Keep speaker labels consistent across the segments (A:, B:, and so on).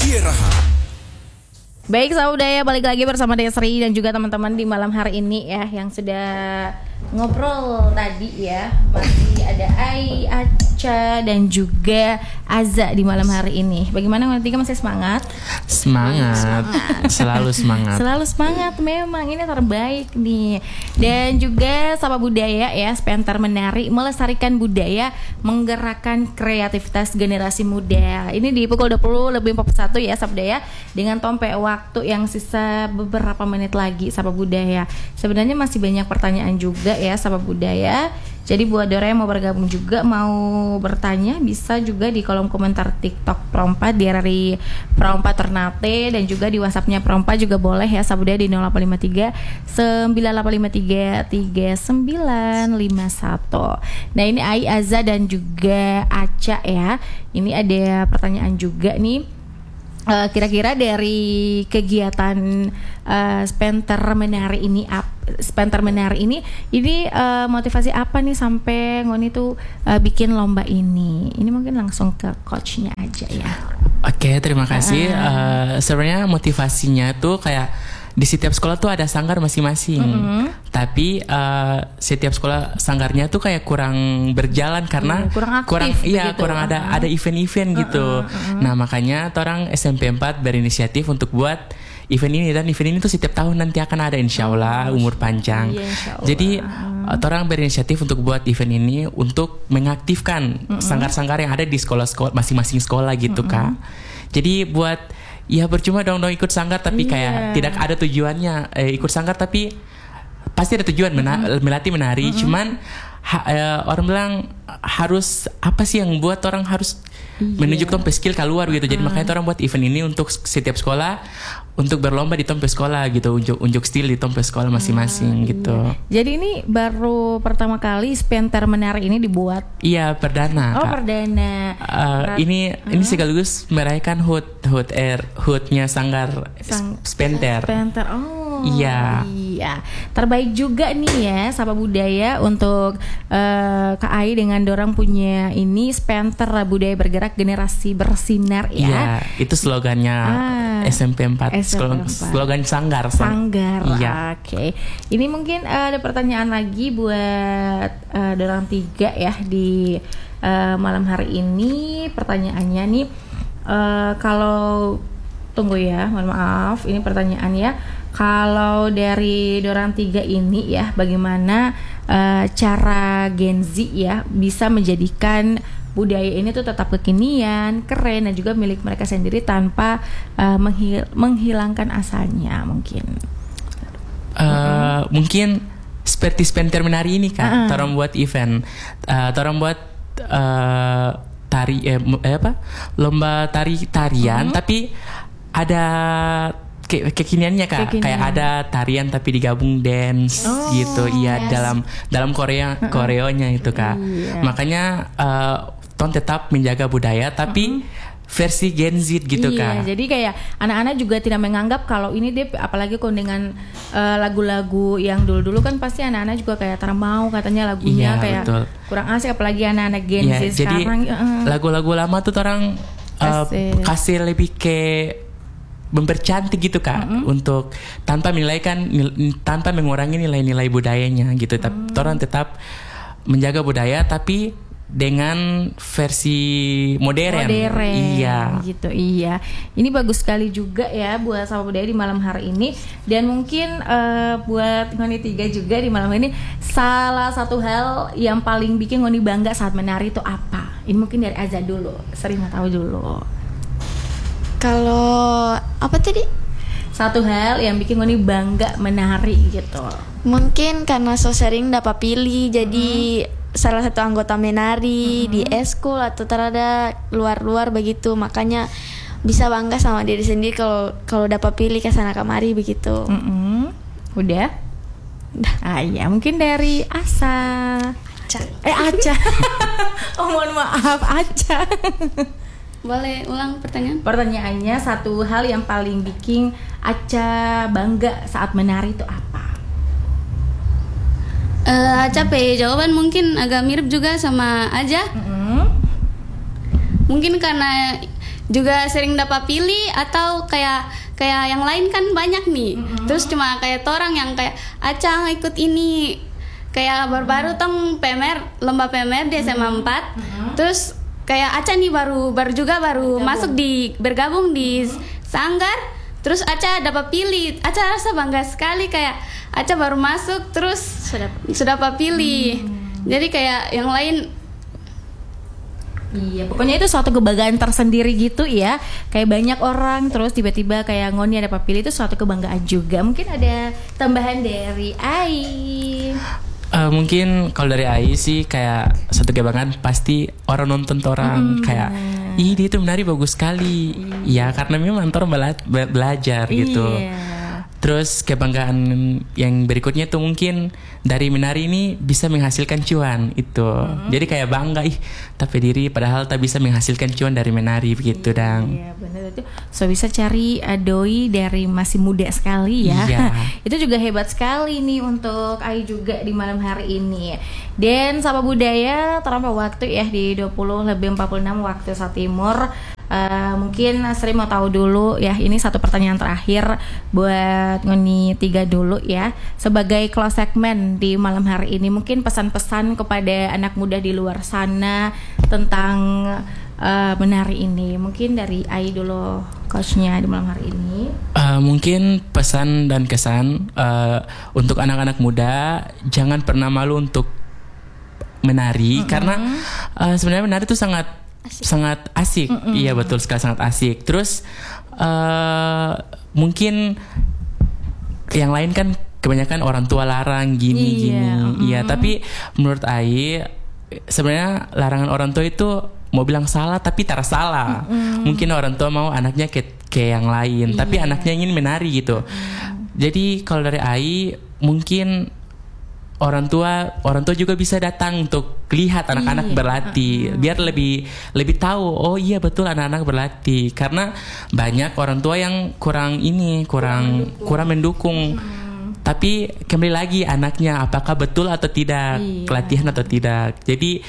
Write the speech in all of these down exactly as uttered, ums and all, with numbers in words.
A: Dia Raha.
B: Baik sahabat budaya, balik lagi bersama Desri dan juga teman-teman di malam hari ini ya, yang sudah ngobrol tadi ya. Masih ada Ai, Aca dan juga Aza di malam hari ini. Bagaimana kalian tiga, masih semangat?
C: Semangat, semangat. Selalu semangat.
B: Selalu semangat, memang ini terbaik nih. Dan juga sahabat budaya ya, Spenter Menari melestarikan budaya, menggerakkan kreativitas generasi muda. Ini di pukul dua puluh lebih empat puluh satu ya sahabat budaya, dengan tompe waktu yang sisa beberapa menit lagi sahabat budaya. Sebenarnya masih banyak pertanyaan juga ya sahabat budaya. Jadi buat Dora yang mau bergabung juga, mau bertanya, bisa juga di kolom komentar TikTok Prompa dari Prompa Ternate, dan juga di WhatsAppnya Prompa juga boleh ya sahabat budaya di nol delapan lima tiga sembilan delapan lima tiga tiga sembilan lima satu. Nah ini Ai, Aza dan juga Aca ya. Ini ada pertanyaan juga nih. Uh, kira-kira dari kegiatan uh, Spenter Menari ini, ap, Spenter Menari ini, ini uh, motivasi apa nih sampai Ngoni tuh uh, bikin lomba ini? Ini mungkin langsung ke coachnya aja ya.
C: Oke, terima kasih. Uh. Uh, sebenarnya motivasinya tuh kayak di setiap sekolah tuh ada sanggar masing-masing. Mm-hmm. Tapi uh, setiap sekolah sanggarnya tuh kayak kurang berjalan karena
B: mm, kurang aktif,
C: kurang iya
B: begitu.
C: kurang ada
B: uh-huh.
C: ada event-event gitu.
B: Uh-huh.
C: Nah, makanya orang S M P empat berinisiatif untuk buat event ini, dan event ini tuh setiap tahun nanti akan ada insyaallah, umur panjang.
B: Iya, insyaallah.
C: Jadi uh, orang berinisiatif untuk buat event ini untuk mengaktifkan uh-huh. sanggar-sanggar yang ada di sekolah-sekolah masing-masing sekolah gitu, uh-huh. Kak. Jadi buat ya percuma dong dong ikut sanggar tapi kayak yeah. tidak ada tujuannya. Eh, ikut sanggar tapi pasti ada tujuan mena- mm-hmm. melatih menari. Mm-hmm. Cuman ha- eh, orang bilang harus apa sih yang buat orang harus yeah. menunjuk tompe skill keluar gitu. Jadi mm-hmm. makanya orang buat event ini untuk setiap sekolah untuk berlomba di tompe sekolah gitu, unjuk unjuk skill di tompe sekolah masing-masing ah, gitu.
B: Iya. Jadi ini baru pertama kali Spenter Menari ini dibuat.
C: Iya, perdana.
B: Oh,
C: Kak.
B: perdana.
C: Uh, ini uh-huh. ini sekaligus merayakan H U T H U T Air H U T-nya sanggar Sang, Spenter.
B: Spenter. Oh.
C: Iya.
B: Iya. Terbaik juga nih ya sahabat budaya untuk uh, Kak Ai dengan dorang punya ini Spenter Budaya Bergerak Generasi Bersinar ya.
C: Iya, itu slogannya ah, S M P empat.
B: S M P empat.
C: Slogan sanggar.
B: Sanggar.
C: Iya.
B: Oke. Okay. Ini mungkin uh, ada pertanyaan lagi buat uh, dorang tiga ya di uh, malam hari ini. Pertanyaannya nih uh, kalau tunggu ya, mohon maaf. Ini pertanyaannya. Kalau dari dorang tiga ini ya, bagaimana uh, cara Gen Z ya bisa menjadikan budaya ini tuh tetap kekinian, keren, dan juga milik mereka sendiri tanpa uh, menghil- menghilangkan asalnya mungkin.
C: Uh, mm-hmm. Mungkin seperti Spenter Menari ini kan, uh-uh. orang buat event, uh, orang buat uh, tari, eh, eh apa, lomba tari tarian, uh-huh. tapi ada Ke- kekiniannya kak, Kekinian. Kayak ada tarian tapi digabung dance oh, gitu, iya yes. dalam dalam Korea uh-uh. koreonya itu kak. Iya. Makanya uh, Ton tetap menjaga budaya tapi uh-uh. versi Gen Z gitu
B: iya,
C: kak.
B: Jadi kayak anak-anak juga tidak menganggap kalau ini dia, apalagi kalau dengan uh, lagu-lagu yang dulu-dulu kan pasti anak-anak juga kayak termau katanya lagunya iya, kayak betul. Kurang asik, apalagi anak-anak Gen
C: iya,
B: Z sekarang.
C: Jadi uh-uh. lagu-lagu lama tuh orang uh, kasih lebih ke mempercantik gitu kak, mm-hmm. untuk tanpa menilaikan nil, tanpa mengurangi nilai-nilai budayanya gitu. Mm. Tapi orang tetap menjaga budaya tapi dengan versi modern.
B: Modern.
C: Iya.
B: Gitu iya. Ini bagus sekali juga ya buat sahabat budaya di malam hari ini, dan mungkin uh, buat Ngoni tiga juga di malam ini, salah satu hal yang paling bikin Ngoni bangga saat menari itu apa? Ini mungkin dari Aza dulu. Sering nggak tahu dulu.
D: Kalau apa tadi?
B: Satu hal yang bikin Ngoni bangga menari gitu.
D: Mungkin karena so sering dapat pilih jadi hmm. salah satu anggota menari hmm. di eskul atau terada luar-luar begitu, makanya bisa bangga sama diri sendiri kalau kalau dapat pilih ke sana kemari begitu.
B: Hmm. Udah? Udah. Ah ya, mungkin dari Asa.
D: Aca.
B: Eh Aca. Oh mohon maaf Aca.
E: Boleh ulang pertanyaan?
B: Pertanyaannya, satu hal yang paling bikin Aca bangga saat menari itu apa?
E: Uh, Aca pe jawaban mungkin agak mirip juga sama Aja. Mm-hmm. Mungkin karena juga sering dapat pilih atau kayak kayak yang lain kan banyak nih. Mm-hmm. Terus cuma kayak orang yang kayak Aca ikut ini kayak baru-baru tong P M R lomba P M R di S M A empat. Mm-hmm. Terus kayak Aca nih baru baru juga baru bergabung. masuk di bergabung di mm-hmm. Sanggar. Terus Aca dapat pilih. Aca rasa bangga sekali kayak Aca baru masuk terus sudah sudah dapat pilih. Mm-hmm. Jadi kayak yang lain.
B: Iya, pokoknya itu suatu kebanggaan tersendiri gitu ya. Kayak banyak orang terus tiba-tiba kayak Ngoni ada pilih, itu suatu kebanggaan juga. Mungkin ada tambahan dari Ai.
C: Uh, mungkin kalau dari Ai sih kayak satu kebanggaan pasti orang nonton orang hmm, kayak ih dia itu menari bagus sekali. Iya, ya, karena memang orang bela- be- belajar gitu.
B: Iya.
C: Terus kebanggaan yang berikutnya tuh mungkin dari menari ini bisa menghasilkan cuan itu. Mm-hmm. Jadi kayak bangga ih tapi diri padahal tak bisa menghasilkan cuan dari menari begitu dang.
B: Iya benar itu. So bisa cari uh, doi dari masih muda sekali ya.
C: Iya.
B: Itu juga hebat sekali nih untuk Ai juga di malam hari ini. Dan Sapa Budaya terampil waktu ya di dua puluh lebih empat puluh enam waktu Indonesia Timur. Uh, mungkin Sri mau tahu dulu ya, ini satu pertanyaan terakhir buat Ngoni tiga dulu ya. Sebagai close segment di malam hari ini, mungkin pesan-pesan kepada anak muda di luar sana tentang uh, menari ini. Mungkin dari Ai dulu, coachnya di malam hari ini.
C: Uh, mungkin pesan dan kesan uh, untuk anak-anak muda, jangan pernah malu untuk menari. Mm-hmm. Karena uh, sebenarnya menari itu sangat Asik. sangat asik, Mm-mm. iya betul sekali sangat asik. Terus uh, mungkin yang lain kan kebanyakan orang tua larang gini
B: iya.
C: gini,
B: Mm-mm.
C: iya. Tapi menurut Ai sebenarnya larangan orang tua itu mau bilang salah tapi tak salah. Mm-mm. Mungkin orang tua mau anaknya ke kayak yang lain, iya. tapi anaknya ingin menari gitu. Mm. Jadi kalau dari Ai mungkin orang tua orang tua juga bisa datang untuk lihat anak-anak iya. berlatih biar lebih lebih tahu oh iya betul anak-anak berlatih, karena banyak orang tua yang kurang ini kurang kurang mendukung, kurang mendukung. Hmm. Tapi kembali lagi anaknya apakah betul atau tidak iya. pelatihan atau tidak. Jadi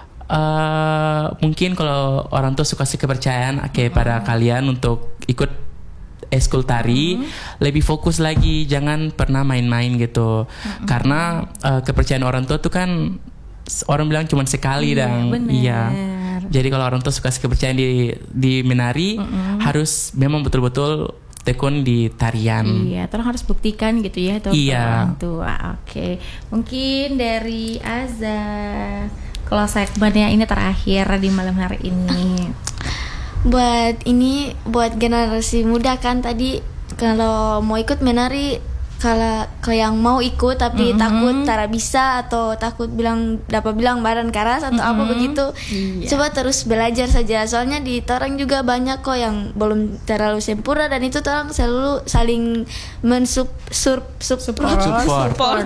C: uh, mungkin kalau orang tua suka kasih kepercayaan kayak pada hmm. kalian untuk ikut eskul tari, mm-hmm. lebih fokus lagi, jangan pernah main-main gitu. Mm-hmm. Karena uh, kepercayaan orang tua tuh kan orang bilang cuma sekali iya, dan bener. Iya. Jadi kalau orang tua suka kepercayaan di di menari, mm-hmm. harus memang betul-betul tekun di tarian.
B: Iya, terus harus buktikan gitu ya tuh
C: iya.
B: orang tua. Oke, mungkin dari Aza, kalau segmennya ini terakhir di malam hari ini.
D: Buat ini buat generasi muda kan tadi kalau mau ikut menari, kalau kalau yang mau ikut tapi mm-hmm. takut tara bisa atau takut bilang dapat bilang badan keras atau mm-hmm. apa begitu, iya. coba terus belajar saja. Soalnya di torang juga banyak kok yang belum terlalu sempurna dan itu torang selalu saling mensup sur, sup,
B: support,
C: support.
B: support.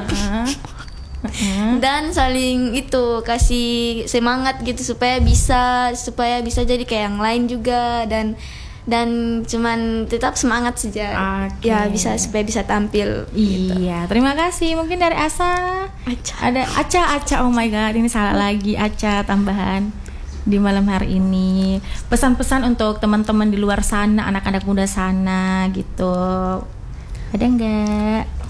D: Dan saling itu kasih semangat gitu supaya bisa supaya bisa jadi kayak yang lain juga dan dan cuman tetap semangat saja. Okay. Ya bisa supaya bisa tampil.
B: Iya, gitu. Terima kasih. Mungkin dari Asa.
D: Aca.
B: Ada Aca Aca. Oh my god, ini salah lagi Aca tambahan di malam hari ini. Pesan-pesan untuk teman-teman di luar sana, anak-anak muda sana gitu. Ada enggak?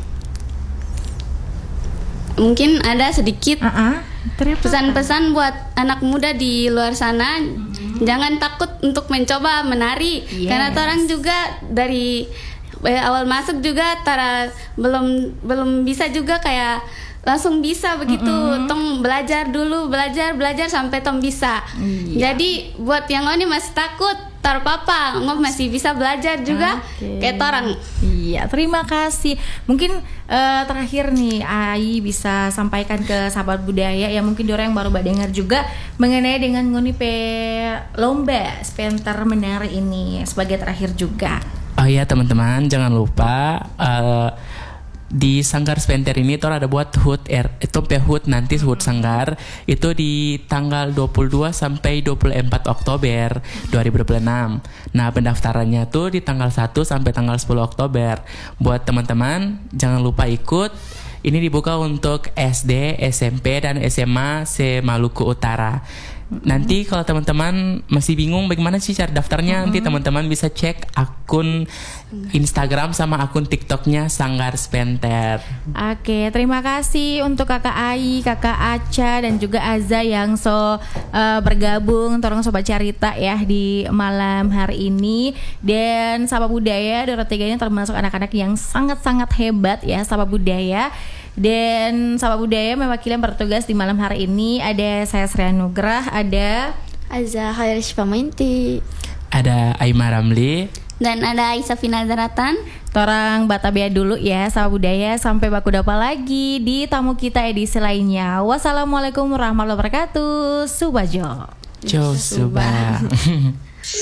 E: Mungkin ada sedikit
B: uh-uh.
E: pesan-pesan buat anak muda di luar sana, mm-hmm. jangan takut untuk mencoba menari, yes. karena orang juga dari eh, awal masuk juga tara belum belum bisa juga kayak langsung bisa begitu, mm-hmm. tong belajar dulu belajar belajar sampai tong bisa. Iya. Jadi buat yang ini masih takut tar papa ngop masih bisa belajar juga okay. kayak orang.
B: Iya, terima kasih. Mungkin uh, terakhir nih Ai bisa sampaikan ke sahabat budaya ya, mungkin orang yang baru dengar juga mengenai dengan ngoni pe lomba Spenter menari ini sebagai terakhir juga.
C: Oh iya teman-teman, jangan lupa uh, di Sanggar Spenter ini tuh ada buat H U T R, itu P H U T nanti H U T Sanggar itu di tanggal dua puluh dua sampai dua puluh empat Oktober dua ribu dua puluh enam. Nah, pendaftarannya tuh di tanggal satu sampai tanggal sepuluh Oktober. Buat teman-teman jangan lupa ikut. Ini dibuka untuk S D, S M P dan S M A se Maluku Utara. Nanti kalau teman-teman masih bingung bagaimana sih cara daftarnya, mm-hmm. nanti teman-teman bisa cek akun Instagram sama akun TikToknya Sanggar Spenter.
B: Oke, terima kasih untuk Kakak Ai, Kakak Aca dan juga Aza yang so uh, bergabung Torong Sobat Carita ya di malam hari ini. Dan Sapa Budaya Dora tiga ini termasuk anak-anak yang sangat-sangat hebat ya, Sapa Budaya. Dan Sapa Budaya mewakili yang bertugas di malam hari ini ada saya Sri Anugrah, ada
D: Aza Khairish Pamainti,
C: ada Aima Ramli,
E: dan ada Aisyah Fina Zaratan.
B: Torang Batavia dulu ya Sapa Budaya, sampai baku dapa lagi di tamu kita edisi lainnya. Wassalamualaikum warahmatullahi wabarakatuh. Subajo.
C: Jo Suba.